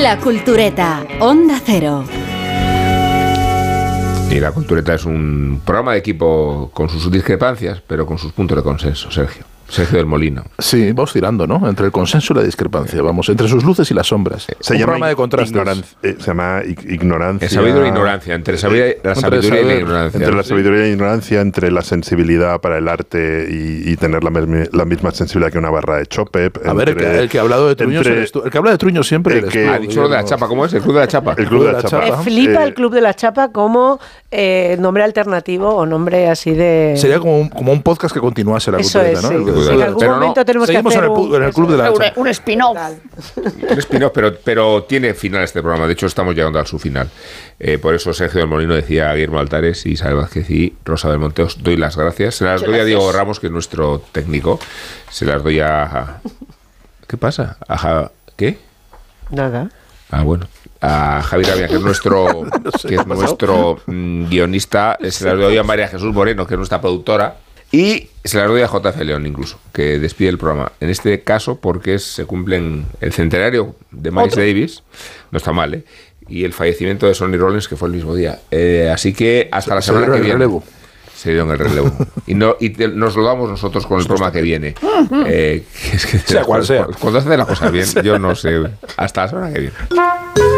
La Cultureta, Onda Cero. Y La Cultureta es un programa de equipo con sus discrepancias, pero con sus puntos de consenso, Sergio del Molino. Sí, vamos tirando, ¿no? Entre el consenso y la discrepancia, vamos, entre sus luces y las sombras. Se llama programa de contrastes. Se llama ignorancia. Sabiduría e ignorancia, entre la sabiduría y la ignorancia. Entre la sabiduría y la ignorancia, entre la sensibilidad para el arte y tener la misma sensibilidad que una barra de chope. A ver, el que ha hablado de Truño, el que habla de Truño siempre eres tú. Ha dicho lo de la chapa, ¿cómo es? El Club de la Chapa. El Club de la Chapa. Me flipa el Club de la Chapa como nombre alternativo o nombre así de... Sería como un podcast que continuase La Cultureta, ¿no? Sí. En algún momento tenemos que hacer en el Club de la Chapa. Un spin-off. Un spin-off, pero tiene final este programa. De hecho, estamos llegando a su final. Por eso Sergio del Molino decía a Guillermo Altares, Isabel Vázquez y Rosa del Monte, os doy las gracias. Se las doy a Diego Ramos, que es nuestro técnico. Se las doy a... ¿Qué pasa? ¿Qué? Nada. Bueno. A Javier Avia, que es nuestro, guionista. Se las doy a María Jesús Moreno, que es nuestra productora. Y se las doy a JF León incluso, que despide el programa. En este caso, porque se cumplen el centenario de Miles Davis. No está mal, ¿eh? Y el fallecimiento de Sonny Rollins, que fue el mismo día. Así que hasta la semana que viene. Se dieron el relevo. Y nos lo damos nosotros con el programa que viene. Sea cual sea. Cuando hace las cosas bien, yo no sé. Hasta la semana que viene.